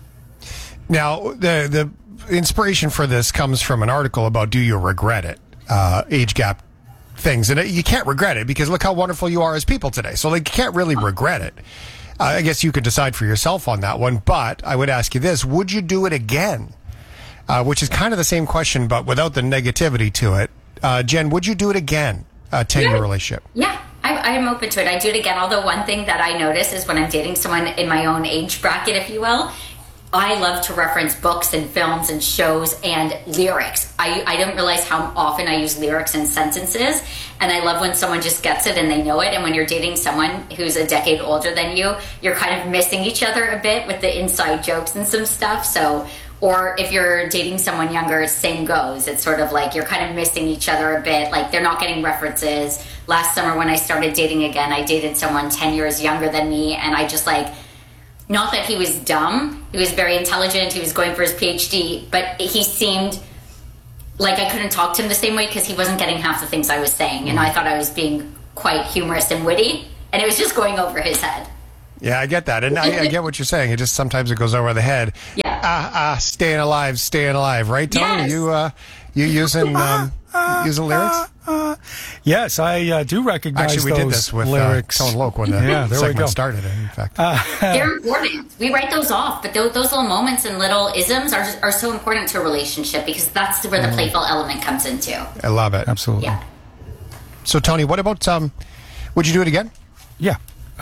Now, the the inspiration for this comes from an article about Do You Regret It? Uh, age gap things, and you can't regret it because look how wonderful you are as people today. So like, you can't really regret it. Uh, I guess you could decide for yourself on that one, but I would ask you this: would you do it again? Uh, which is kind of the same question, but without the negativity to it. Uh, Jen, would you do it again? A ten-year Yeah. relationship? Yeah, I, I am open to it. I do it again. Although one thing that I notice is when I'm dating someone in my own age bracket, if you will, I love to reference books and films and shows and lyrics. I, I didn't realize how often I use lyrics in sentences. And I love when someone just gets it and they know it. And when you're dating someone who's a decade older than you, you're kind of missing each other a bit with the inside jokes and some stuff. So, or if you're dating someone younger, same goes. It's sort of like you're kind of missing each other a bit. Like they're not getting references. Last summer when I started dating again, I dated someone ten years younger than me. And I just like, not that he was dumb. He was very intelligent. He was going for his P H D. But he seemed like I couldn't talk to him the same way because he wasn't getting half the things I was saying. And I thought I was being quite humorous and witty. And it was just going over his head. Yeah, I get that. And I, I get what you're saying. It just sometimes it goes over the head. Yeah. Ah, ah, staying alive, staying alive. Right, Tony? Yes. You, uh, you using, um, using lyrics? Uh, yes, I uh, do recognize Actually, we those did this with lyrics. uh, Tone Loc when the yeah, there we segment go. started, in fact. Uh, They're important. We write those off, but those, those little moments and little isms are are so important to a relationship because that's where the Mm. playful element comes into. I love it. Absolutely. Yeah. So, Tony, what about, um, would you do it again? Yeah.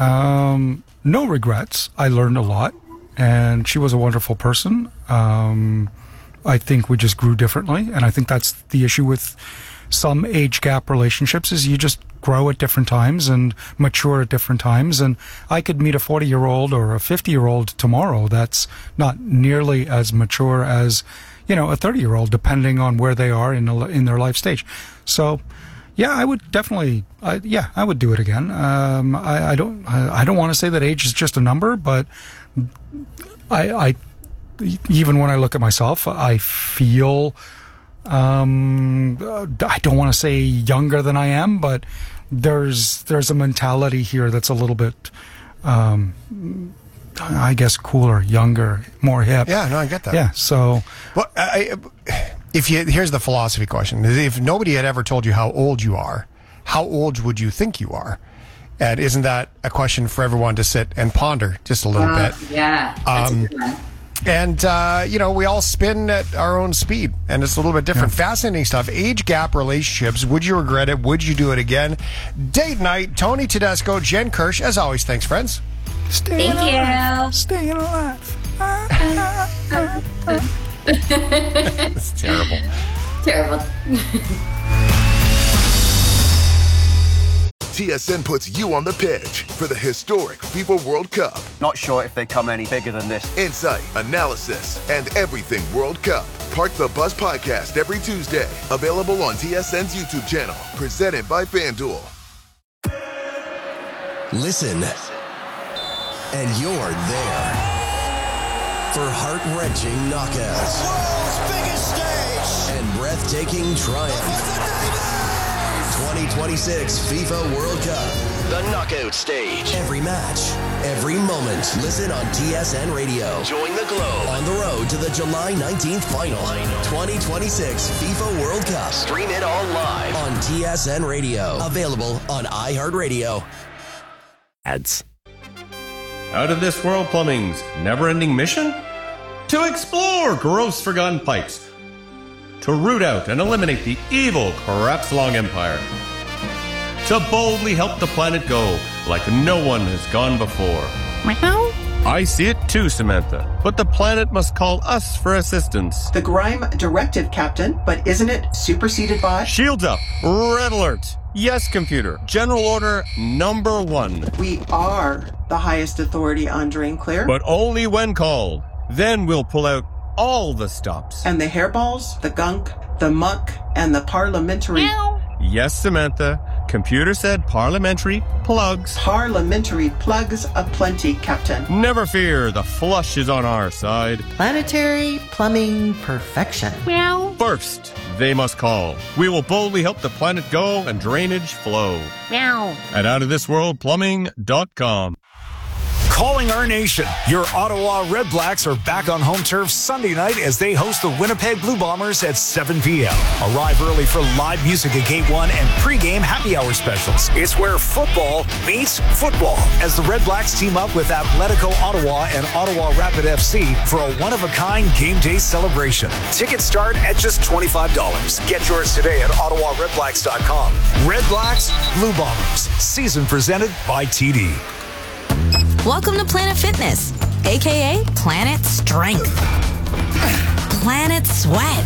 Um, no regrets. I learned a lot, and she was a wonderful person. Um, I think we just grew differently, and I think that's the issue with some age gap relationships is you just grow at different times and mature at different times. And I could meet a forty-year-old or a fifty-year-old tomorrow that's not nearly as mature as, you know, a thirty-year-old, depending on where they are in, the, in their life stage. So, yeah, I would definitely, I, yeah, I would do it again. Um, I, I don't, I, I don't want to say that age is just a number, but I, I, even when I look at myself, I feel, um, I don't want to say younger than I am, but there's, there's a mentality here that's a little bit, um, I guess cooler, younger, more hip. Yeah, no, I get that. Yeah, so. Well, I, if you, here's the philosophy question. If nobody had ever told you how old you are, how old would you think you are? And isn't that a question for everyone to sit and ponder just a little Uh, bit? yeah. That's Um, a good one. And, uh, you know, we all spin at our own speed, and it's a little bit different. Fascinating stuff. Age gap relationships. Would you regret it? Would you do it again? Date night. Tony Tedesco, Jen Kirsch. As always, thanks, friends. Staying Thank alive. you. Staying alive. It's terrible. Terrible. T S N puts you on the pitch for the historic FIFA World Cup. Not sure if they come any bigger than this. Insight, analysis, and everything World Cup. Park the Bus podcast every Tuesday. Available on T S N's YouTube channel. Presented by FanDuel. Listen, and you're there for heart-wrenching knockouts. World's biggest stage. And breathtaking triumph. twenty twenty-six FIFA World Cup. The knockout stage. Every match, every moment. Listen on T S N Radio. Join the globe on the road to the July nineteenth final. twenty twenty-six FIFA World Cup. Stream it all live on T S N Radio. Available on iHeartRadio. Ads. Out of This World Plumbing's never-ending mission? To explore gross forgotten pipes. To root out and eliminate the evil Crapslong Empire. To boldly help the planet go like no one has gone before. I see it too, Samantha, but the planet must call us for assistance. The Grime directive, Captain, but isn't it superseded by? Shields up. Red alert. Yes, computer. General order number one. We are the highest authority on Drain Clear. But only when called. Then we'll pull out all the stops. And the hairballs, the gunk, the muck, and the parliamentary... Yes, Samantha. Computer said parliamentary plugs. Parliamentary plugs aplenty, Captain. Never fear, the flush is on our side. Planetary plumbing perfection. Meow. First, they must call. We will boldly help the planet go and drainage flow. Meow. At out of this world plumbing dot com. Calling our nation. Your Ottawa Red Blacks are back on home turf Sunday night as they host the Winnipeg Blue Bombers at seven p.m. Arrive early for live music at Gate one and pregame happy hour specials. It's where football meets football as the Red Blacks team up with Atletico Ottawa and Ottawa Rapid F C for a one-of-a-kind game day celebration. Tickets start at just twenty-five dollars. Get yours today at ottawa red blacks dot com. Red Blacks, Blue Bombers. Season presented by T D. Welcome to Planet Fitness, aka Planet Strength, Planet Sweat,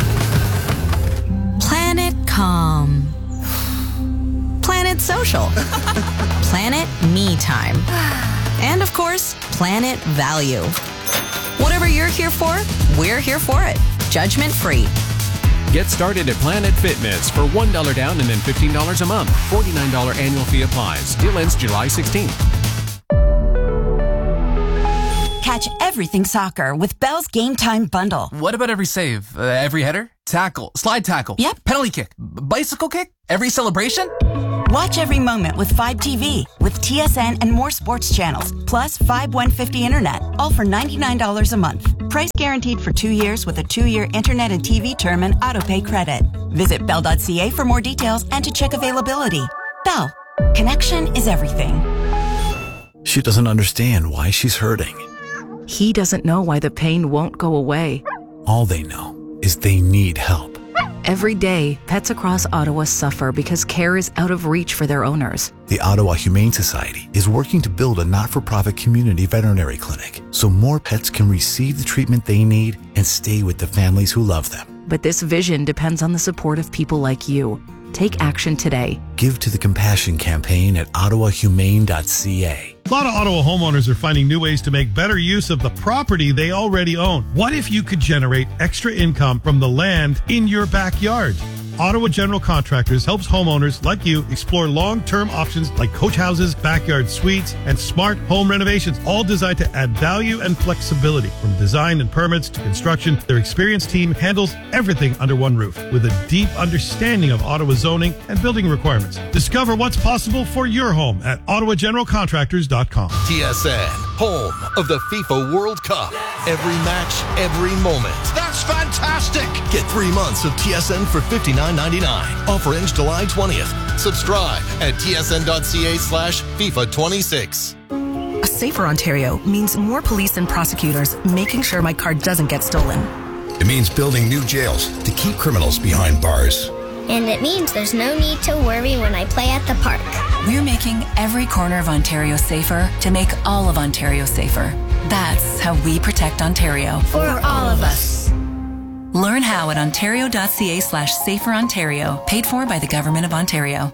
Planet Calm, Planet Social, Planet Me Time, and of course, Planet Value. Whatever you're here for, we're here for it. Judgment free. Get started at Planet Fitness for one dollar down and then fifteen dollars a month. forty-nine dollars annual fee applies. Deal ends July sixteenth. Catch everything soccer with Bell's Game Time Bundle. What about every save? Uh, every header? Tackle? Slide tackle? Yep. Penalty kick? B- bicycle kick? Every celebration? Watch every moment with Fibe T V, with T S N and more sports channels, plus Fibe one fifty Internet, all for ninety-nine dollars a month. Price guaranteed for two years with a two-year Internet and T V term and autopay credit. Visit bell dot c a for more details and to check availability. Bell. Connection is everything. She doesn't understand why she's hurting. He doesn't know why the pain won't go away. All they know is they need help. Every day, pets across Ottawa suffer because care is out of reach for their owners. The Ottawa Humane Society is working to build a not-for-profit community veterinary clinic so more pets can receive the treatment they need and stay with the families who love them. But this vision depends on the support of people like you. Take action today. Give to the Compassion Campaign at ottawa humane dot c a. A lot of Ottawa homeowners are finding new ways to make better use of the property they already own. What if you could generate extra income from the land in your backyard? Ottawa General Contractors helps homeowners like you explore long-term options like coach houses, backyard suites, and smart home renovations, all designed to add value and flexibility. From design and permits to construction, their experienced team handles everything under one roof with a deep understanding of Ottawa zoning and building requirements. Discover what's possible for your home at ottawa general contractors dot com. T S N, home of the FIFA World Cup. Every match, every moment. That's fantastic! Get three months of T S N for fifty-nine ninety-nine. Offer ends July twentieth. Subscribe at t s n dot c a slash FIFA twenty-six. A safer Ontario means more police and prosecutors making sure my car doesn't get stolen. It means building new jails to keep criminals behind bars. And it means there's no need to worry when I play at the park. We're making every corner of Ontario safer to make all of Ontario safer. That's how we protect Ontario. For all of us. Learn how at ontario dot c a slash safer Ontario. Paid for by the Government of Ontario.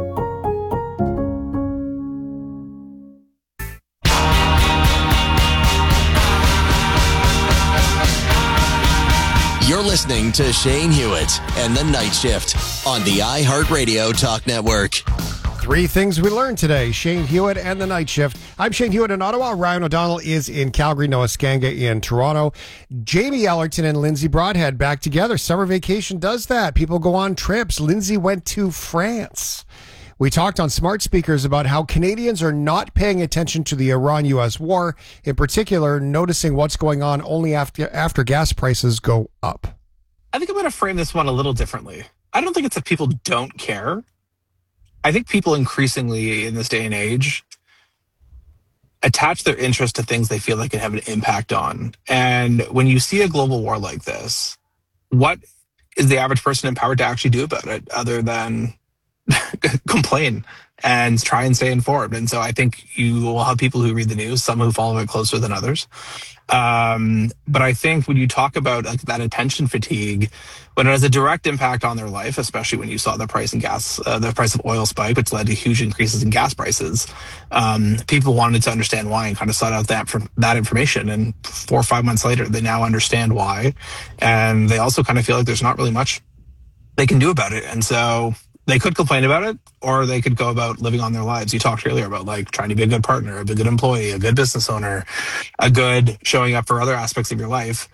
You're listening to Shane Hewitt and the Night Shift on the iHeartRadio Talk Network. Three things we learned today. Shane Hewitt and the Night Shift. I'm Shane Hewitt in Ottawa. Ryan O'Donnell is in Calgary. Noah Skanga in Toronto. Jamie Ellerton and Lindsay Broadhead back together. Summer vacation does that. People go on trips. Lindsay went to France. We talked on smart speakers about how Canadians are not paying attention to the Iran-U S war, in particular, noticing what's going on only after after gas prices go up. I think I'm going to frame this one a little differently. I don't think it's that people don't care. I think people increasingly in this day and age attach their interest to things they feel like can have an impact on. And when you see a global war like this, what is the average person empowered to actually do about it other than complain and try and stay informed? And so I think you will have people who read the news, some who follow it closer than others. Um, but I think when you talk about like that attention fatigue, when it has a direct impact on their life, especially when you saw the price in gas, uh, the price of oil spike, which led to huge increases in gas prices, um, people wanted to understand why and kind of sought out that from that information. And four or five months later, they now understand why. And they also kind of feel like there's not really much they can do about it. And so they could complain about it, or they could go about living on their lives. You talked earlier about like trying to be a good partner, a good employee, a good business owner, a good showing up for other aspects of your life.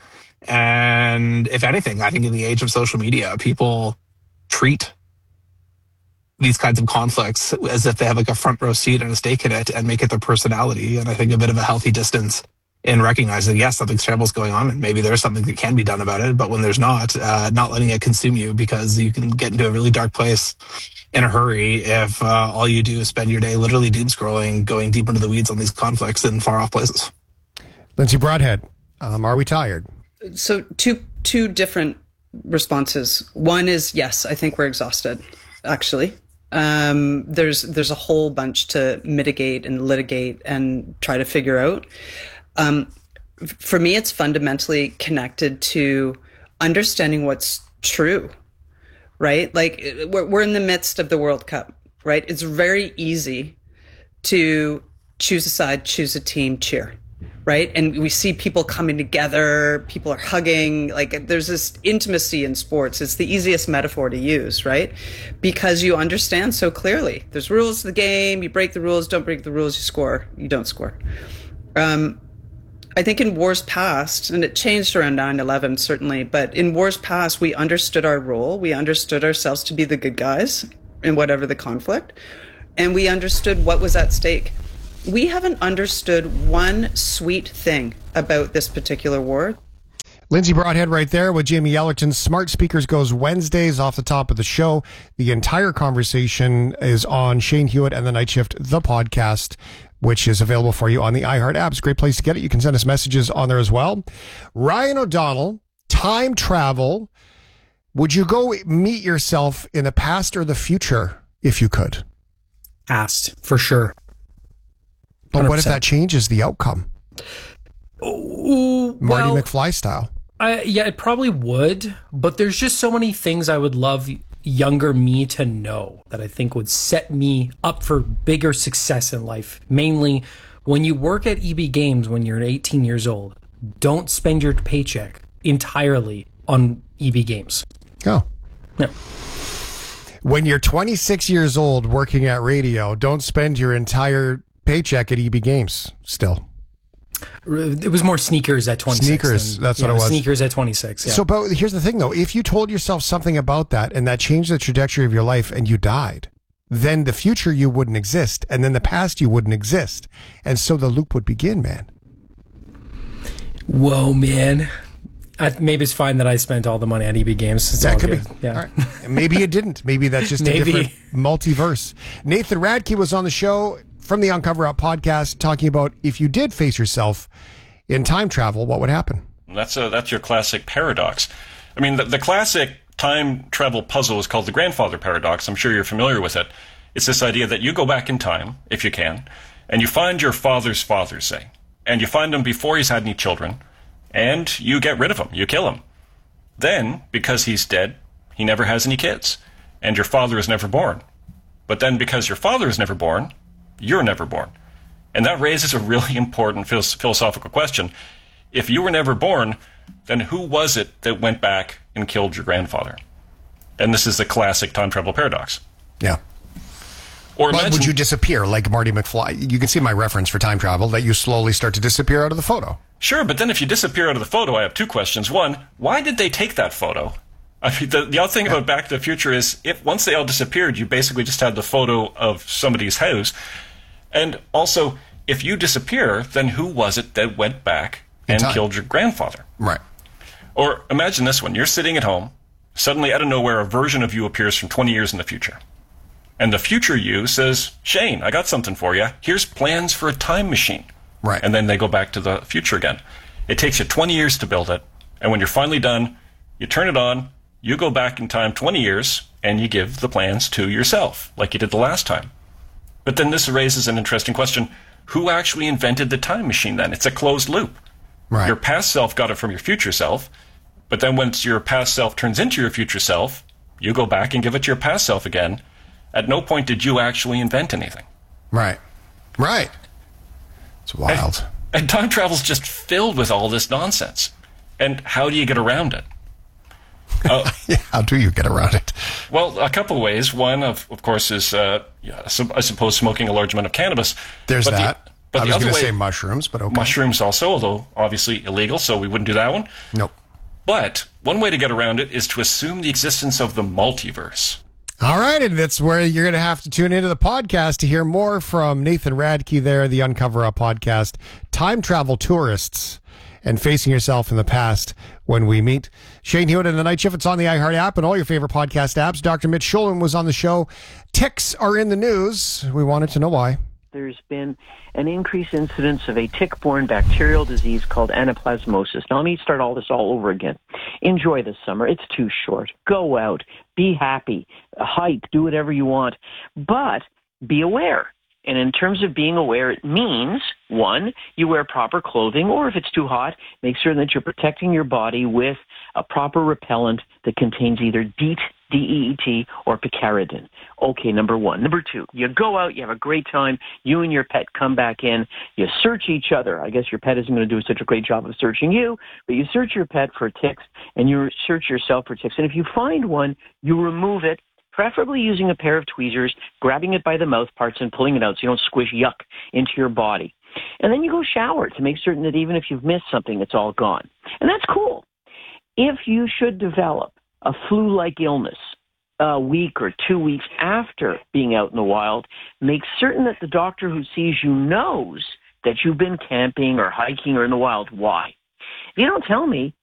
And if anything, I think in the age of social media, people treat these kinds of conflicts as if they have like a front row seat and a stake in it and make it their personality. And I think a bit of a healthy distance in recognizing, yes, something terrible's going on and maybe there's something that can be done about it. But when there's not, uh, not letting it consume you, because you can get into a really dark place in a hurry if uh, all you do is spend your day literally doom scrolling, going deep into the weeds on these conflicts in far off places. Lindsay Broadhead, um, are we tired? So two two different responses. One is, yes, I think we're exhausted, actually. Um, there's there's a whole bunch to mitigate and litigate and try to figure out. Um, for me, it's fundamentally connected to understanding what's true, right? Like we're, we're in the midst of the World Cup, right? It's very easy to choose a side, choose a team, cheer, right? And we see people coming together, people are hugging, like there's this intimacy in sports. It's the easiest metaphor to use, right? Because you understand so clearly. There's rules to the game, you break the rules, don't break the rules, you score, you don't score. Um, I think in wars past, and it changed around nine eleven certainly, but in wars past, we understood our role. We understood ourselves to be the good guys in whatever the conflict, and we understood what was at stake. We haven't understood one sweet thing about this particular war. Lindsay Broadhead right there with Jamie Ellerton. Smart Speakers goes Wednesdays off the top of the show. The entire conversation is on Shane Hewitt and the Night Shift, the podcast, which is available for you on the iHeart app. It's a great place to get it. You can send us messages on there as well. Ryan O'Donnell, time travel. Would you go meet yourself in the past or the future if you could? Past, for sure. But what if that changes the outcome? Ooh, Marty well, McFly style. I, yeah, it probably would. But there's just so many things I would love younger me to know that I think would set me up for bigger success in life. Mainly, when you work at E B Games when you're eighteen years old, don't spend your paycheck entirely on E B Games. Oh. No. When you're twenty-six years old working at radio, don't spend your entire paycheck at E B Games still. It was more sneakers at twenty-six. Sneakers, than, that's yeah, what it was. Sneakers at twenty-six, yeah. So, but here's the thing, though. If you told yourself something about that and that changed the trajectory of your life and you died, then the future you wouldn't exist, and then the past you wouldn't exist. And so the loop would begin, man. Whoa, man. I, maybe it's fine that I spent all the money at E B Games. It's that all could good. be. Yeah. All right. Maybe you didn't. Maybe that's just a different multiverse. Nathan Radke was on the show from the Uncover Up podcast talking about if you did face yourself in time travel, what would happen? That's a, that's your classic paradox. I mean, the, the classic time travel puzzle is called the grandfather paradox. I'm sure you're familiar with it. It's this idea that you go back in time, if you can, and you find your father's father, say, and you find him before he's had any children, and you get rid of him. You kill him. Then, because he's dead, he never has any kids, and your father is never born. But then because your father is never born, you're never born. And that raises a really important philosophical question. If you were never born, then who was it that went back and killed your grandfather? And this is the classic time travel paradox. Yeah. Or but imagine, would you disappear like Marty McFly? You can see my reference for time travel, that you slowly start to disappear out of the photo. Sure, but then if you disappear out of the photo, I have two questions. One, why did they take that photo? I mean, the, the other thing about Back to the Future is if once they all disappeared, you basically just had the photo of somebody's house. And also, if you disappear, then who was it that went back and killed your grandfather? Right. Or imagine this one. You're sitting at home. Suddenly, out of nowhere, a version of you appears from twenty years in the future. And the future you says, Shane, I got something for you. Here's plans for a time machine. Right. And then they go back to the future again. It takes you twenty years to build it. And when you're finally done, you turn it on, you go back in time twenty years, and you give the plans to yourself, like you did the last time. But then this raises an interesting question. Who actually invented the time machine then? It's a closed loop. Right. Your past self got it from your future self, but then once your past self turns into your future self, you go back and give it to your past self again. At no point did you actually invent anything. Right. Right. It's wild. And, and time travel's just filled with all this nonsense. And how do you get around it? Uh, yeah, how do you get around it? Well, a couple of ways. One, of, of course, is, uh, yeah, I suppose, smoking a large amount of cannabis. There's but that. The, but I the was other going to way, say mushrooms, but okay. Mushrooms also, although obviously illegal, so we wouldn't do that one. Nope. But one way to get around it is to assume the existence of the multiverse. All right, and that's where you're going to have to tune into the podcast to hear more from Nathan Radke there, the Uncover Up podcast, Time Travel Tourists and Facing Yourself in the Past when we meet. Shane Hewitt in the Night Shift. It's on the iHeart app and all your favorite podcast apps. Doctor Mitch Schulman was on the show. Ticks are in the news. We wanted to know why. There's been an increased incidence of a tick-borne bacterial disease called anaplasmosis. Now, let me start all this all over again. Enjoy the summer. It's too short. Go out. Be happy. Hike. Do whatever you want. But be aware. And in terms of being aware, it means, one, you wear proper clothing, or if it's too hot, make certain that you're protecting your body with a proper repellent that contains either DEET, D E E T, or picaridin. Okay, number one. Number two, you go out, you have a great time, you and your pet come back in, you search each other. I guess your pet isn't going to do such a great job of searching you, but you search your pet for ticks, and you search yourself for ticks. And if you find one, you remove it, preferably using a pair of tweezers, grabbing it by the mouth parts and pulling it out so you don't squish yuck into your body. And then you go shower to make certain that even if you've missed something, it's all gone. And that's cool. If you should develop a flu-like illness a week or two weeks after being out in the wild, make certain that the doctor who sees you knows that you've been camping or hiking or in the wild. Why? If you don't tell me,